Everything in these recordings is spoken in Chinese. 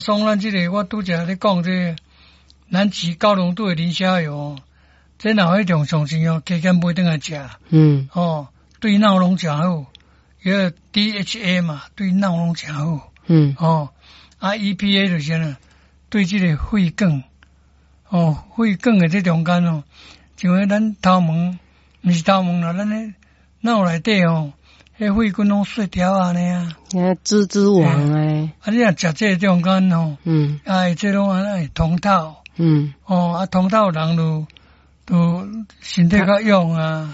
松咱这个我拄则咧讲这个咱市高浓度的磷虾油，这若迄种上钱哦，加减买顿来食，对脑拢诚好，因为 DHA 嘛，对脑拢诚好，EPA 就是啥对这个肺管，肺管的这中间像迄咱头毛，毋是头毛啦，咱咧脑内底迄肺管拢细条安尼啊， 蜘蛛网诶， 你若食这中间这拢会通透，通透人就身体较勇啊，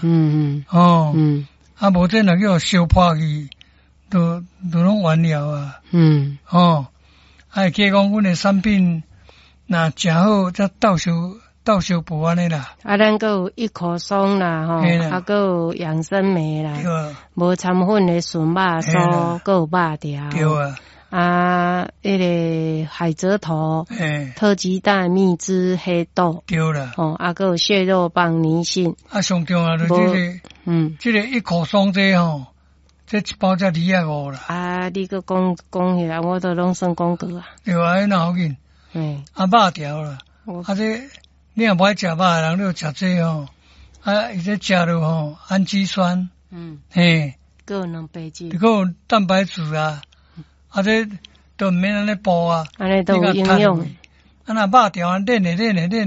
无这若叫烧破去，都拢完了啊，加讲阮的产品若诚好，则倒烧补安尼啦。 咱个有一颗松啦，个有养生酶啦，无掺粉的笋肉酥，个有肉条， 对啊。 迄个海蜇头，特鸡蛋蜜汁黑豆， 对啦。 个有蟹肉棒泥性。 上重要就是这个一颗松这这一包才2.5啦。 你个讲起来，我都拢算讲过啊。 对啊，迄哪好紧？肉条啦，这你若不爱食肉的人，你就食这伊这食落氨基酸， 个有蛋白质， 个有蛋白质啊，这都毋免安尼煲啊， 安尼都有营养。 若肉条练咧，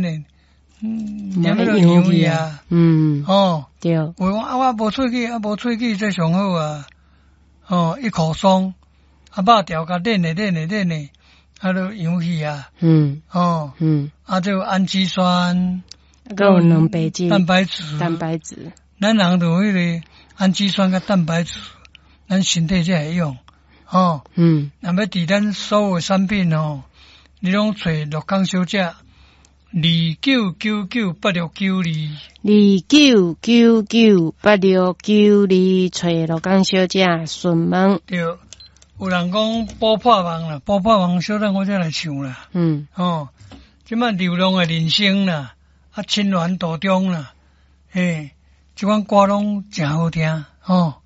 那油去啊， 对。 有讲我无喙齿，这上好啊，一颗松，肉条甲练咧，都油去啊，这有氨基酸， 个有蛋白质， 咱人就迄个氨基酸甲蛋白质，咱身体才会用，若要伫咱所有产品你拢找鹿港小姐 29998692，29998692，找鹿港小姐询问。 对，有人讲补破网啦，补破网小等我再来唱啦。即摆流浪的人生啦，亲缘途中啦，即款歌拢真好听，